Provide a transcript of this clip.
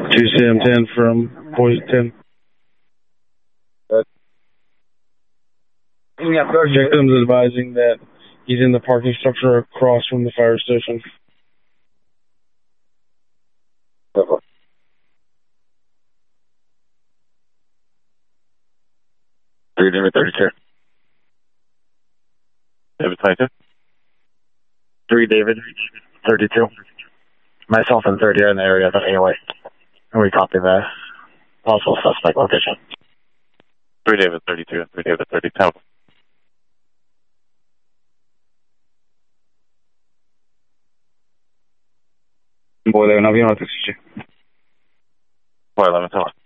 2 CM10 from Poison 10. Victims advising that he's in the parking structure across from the fire station. 3 David 32. David 22. 3 David 32. Myself and 30 are in the area of the AOA. And we copy the possible suspect location. 3 David 32 and 3 David 32. Boy 11, avión a 37. Boy 11, tell us.